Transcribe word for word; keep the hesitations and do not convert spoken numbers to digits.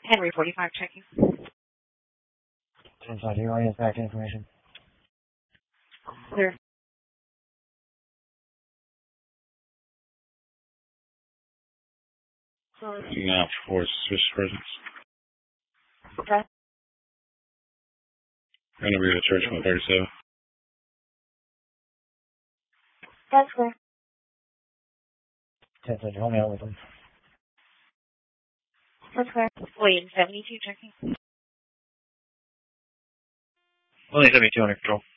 Henry forty-five checking. ten five zero, is back information. Clear. Now for Swiss presence. Okay. I'm gonna be at church on thirty-seven. That's clear. ten five, help me out with them. That's clear. William seventy-two checking. William seventy-two under control.